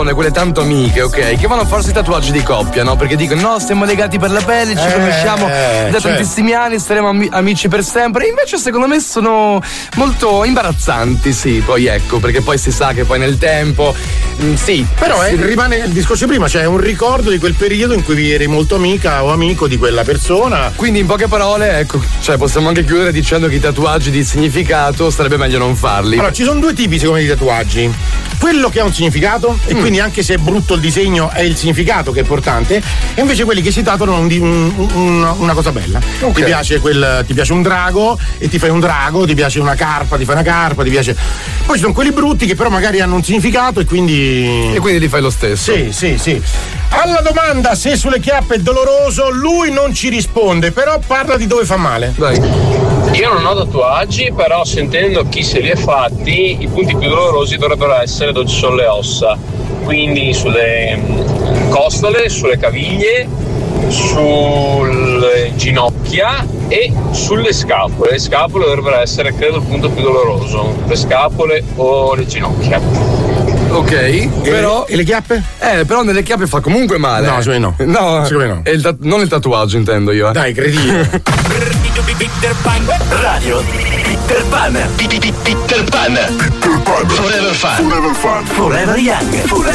quelle tanto amiche, ok, che vanno a farsi tatuaggi di coppia, no? Perché dicono no, siamo legati per la pelle, ci conosciamo da tantissimi anni, saremo amici per sempre. Invece secondo me sono molto imbarazzanti, sì, poi ecco, perché poi si sa che poi nel tempo sì. Però rimane il discorso prima, cioè è un ricordo di quel periodo in cui eri molto amica o amico di quella persona. Quindi in poche parole, ecco, cioè possiamo anche chiudere dicendo che i tatuaggi di significato sarebbe meglio non farli. Allora, ci sono due tipi secondo me di tatuaggi. Quello che ha un significato e quindi anche se è brutto il disegno è il significato che è importante, e invece quelli che si tatuano una cosa bella. Okay. Ti piace un drago e ti fai un drago, ti piace una carpa, ti fai una carpa, ti piace. Poi ci sono quelli brutti che però magari hanno un significato e quindi li fai lo stesso. Sì. Alla domanda se sulle chiappe è doloroso, lui non ci risponde, però parla di dove fa male. Dai. Io non ho tatuaggi, però sentendo chi se li è fatti, i punti più dolorosi dovrebbero essere dove ci sono le ossa, quindi sulle costole, sulle caviglie, sulle ginocchia e sulle scapole. Le scapole dovrebbero essere, credo, il punto più doloroso, le scapole o le ginocchia. Ok, però. E le chiappe? Però nelle chiappe fa comunque male. No, secondo me no. No, secondo me no. Non il tatuaggio, intendo io. Dai, cretino. Peter Pan Radio. Peter Pan. Peter Pan. Forever Fan. Forever Young.